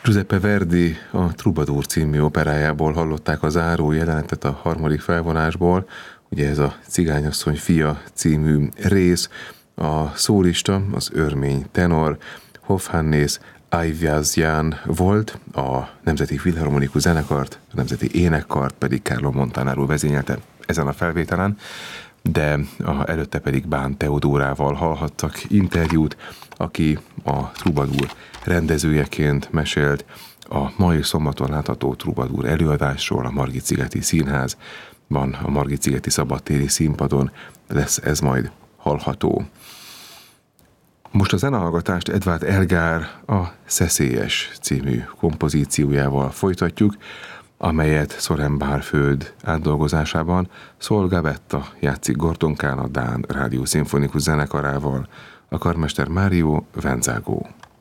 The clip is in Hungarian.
Giuseppe Verdi a Troubadour című operájából hallották a záró jelenetet a harmadik felvonásból, ugye ez a Cigányasszony fia című rész. A szólista, az örmény tenor Hovhannes Ayvazyan volt, a Nemzeti Filharmonikus Zenekart, a Nemzeti Énekkart pedig Carlo Montanaro vezényelte ezen a felvételen, de előtte pedig Bán Teodórával hallhattak interjút, aki a Troubadour rendezőjeként mesélt a mai szombaton látható Troubadour előadásról a Margit-szigeti Színházban, a Margit-szigeti szabadtéri színpadon lesz ez majd hallható. Most a zenehallgatást Edvard Elgar a Szeszélyes című kompozíciójával folytatjuk, amelyet Soren Barfoed átdolgozásában Sol Gavetta játszik Gordonkán a Dán Rádiószimfonikus Zenekarával, a karmester Mário Venzago.